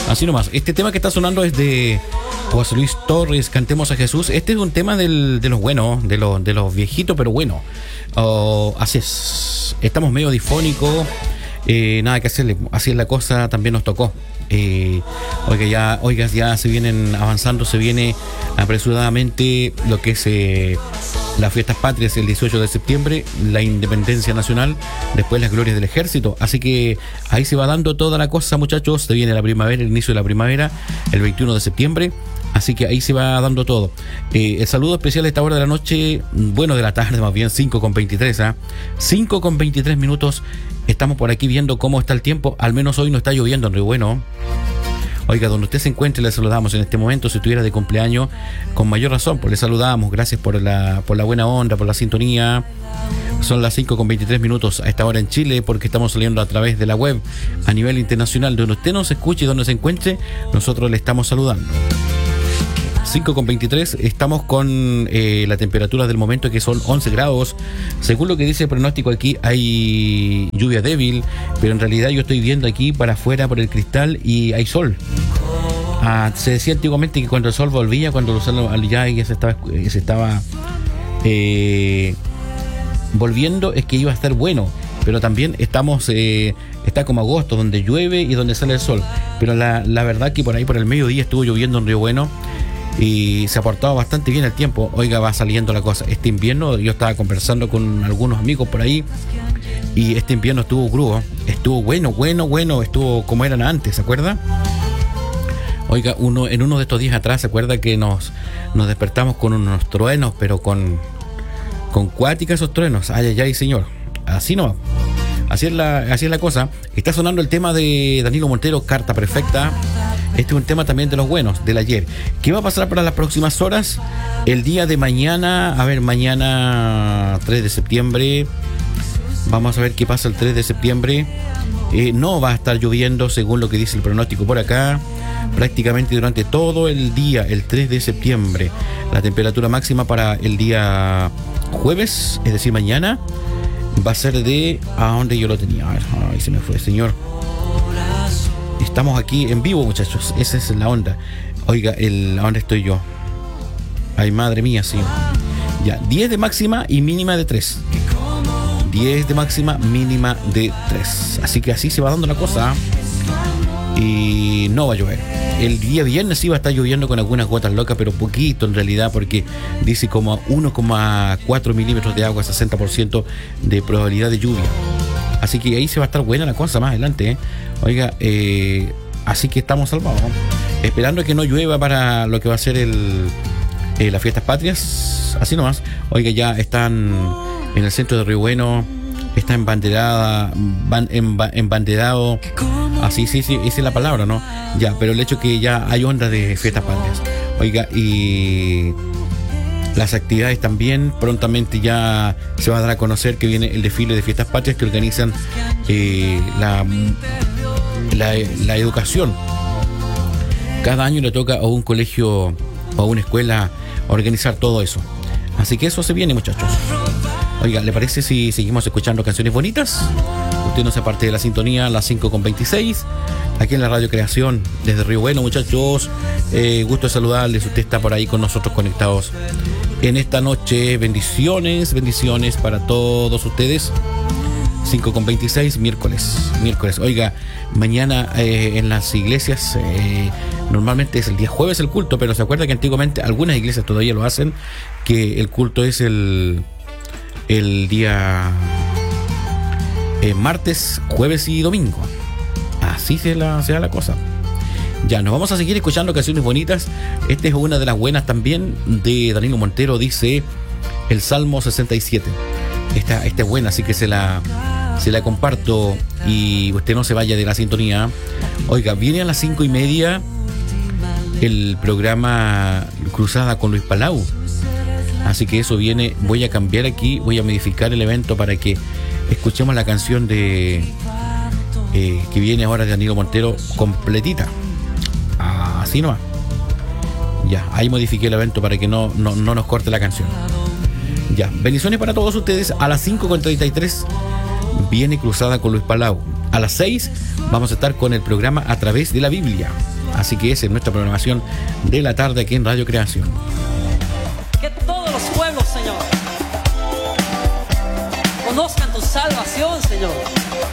Así nomás. Este tema que está sonando es de José Luis Torres, Cantemos a Jesús. Este es un tema de los buenos, de los viejitos, pero bueno. Así es. Estamos medio difónicos. Nada que hacerle. Así es la cosa, también nos tocó. Oiga, ya se vienen avanzando, se viene apresuradamente lo que es las fiestas patrias el 18 de septiembre, la independencia nacional, después las glorias del ejército. Así que ahí se va dando toda la cosa, muchachos. Se viene la primavera, el inicio de la primavera, el 21 de septiembre. Así que ahí se va dando todo. El saludo especial a esta hora de la noche, bueno, de la tarde más bien, 5:23, 5:23 minutos. Estamos por aquí viendo cómo está el tiempo. Al menos hoy no está lloviendo en Río Bueno. Oiga, donde usted se encuentre, le saludamos en este momento. Si estuviera de cumpleaños, con mayor razón, pues le saludamos. Gracias por la buena onda, por la sintonía. Son las 5:23 minutos a esta hora en Chile, porque estamos saliendo a través de la web a nivel internacional. Donde usted nos escuche y donde se encuentre, nosotros le estamos saludando. 5:23, estamos con la temperatura del momento, que son 11 grados. Según lo que dice el pronóstico, aquí hay lluvia débil, pero en realidad yo estoy viendo aquí para afuera por el cristal y hay sol. Se decía antiguamente que cuando el sol volvía, cuando el sol ya se estaba volviendo, es que iba a estar bueno. Pero también está como agosto, donde llueve y donde sale el sol. Pero la verdad que por ahí por el mediodía estuvo lloviendo en Río Bueno. Y se ha portado bastante bien el tiempo. Oiga, va saliendo la cosa. Este invierno, yo estaba conversando con algunos amigos por ahí, y este invierno estuvo crudo. Estuvo bueno. Estuvo como eran antes, ¿se acuerda? Oiga, en uno de estos días atrás, ¿se acuerda que nos despertamos con unos truenos, pero con cuática esos truenos? Ay, señor. Así no. Así es la cosa. Está sonando el tema de Danilo Montero, Carta Perfecta. Este es un tema también de los buenos, del ayer. ¿Qué va a pasar para las próximas horas? El día de mañana, mañana 3 de septiembre. Vamos a ver qué pasa el 3 de septiembre. No va a estar lloviendo, según lo que dice el pronóstico por acá, prácticamente durante todo el día, el 3 de septiembre. La temperatura máxima para el día jueves, es decir, mañana, va a ser de... ¿A dónde yo lo tenía? A ver, ahí se me fue, señor. Estamos aquí en vivo, muchachos. Esa es la onda. Oiga, ¿a dónde estoy yo? Ay, madre mía, sí. Ya, 10 de máxima y mínima de 3. 10 de máxima, mínima de 3. Así que así se va dando la cosa. Y no va a llover. El día viernes sí va a estar lloviendo con algunas gotas locas, pero poquito en realidad, porque dice como 1,4 milímetros de agua, 60% de probabilidad de lluvia. Así que ahí se va a estar buena la cosa más adelante, ¿eh? Oiga, así que estamos salvados, ¿no? Esperando que no llueva para lo que va a ser las fiestas patrias. Así nomás. Oiga, ya están en el centro de Río Bueno. Está embanderado. Así, sí, esa es la palabra, ¿no? Ya, pero el hecho que ya hay onda de fiestas patrias. Oiga, y las actividades también, prontamente ya se va a dar a conocer que viene el desfile de fiestas patrias que organizan la educación. Cada año le toca a un colegio o a una escuela organizar todo eso. Así que eso se viene, muchachos. Oiga, ¿le parece si seguimos escuchando canciones bonitas? Usted no se aparte de la sintonía a las 5:26, aquí en la Radio Creación, desde Río Bueno, muchachos. Gusto de saludarles. Usted está por ahí con nosotros conectados en esta noche. Bendiciones para todos ustedes. 5:26, miércoles. Oiga, mañana en las iglesias, normalmente es el día jueves el culto, pero se acuerda que antiguamente algunas iglesias todavía lo hacen, que el culto es el día martes, jueves y domingo. Así se da la cosa. Ya, nos vamos a seguir escuchando canciones bonitas. Esta es una de las buenas también de Danilo Montero, dice el Salmo 67. Esta es buena, así que se la comparto y usted no se vaya de la sintonía. Oiga, viene a las 5:30 el programa Cruzada con Luis Palau. Así que eso viene. Voy a cambiar aquí, voy a modificar el evento para que escuchemos la canción que viene ahora de Danilo Montero completita. Así nomás. Ya, ahí modifiqué el evento para que no nos corte la canción. Ya, bendiciones para todos ustedes. A las 5:33 viene Cruzada con Luis Palau. A las 6 vamos a estar con el programa A Través de la Biblia. Así que esa es nuestra programación de la tarde aquí en Radio Creación. Que todos los pueblos, Señor, conozcan tu salvación, Señor.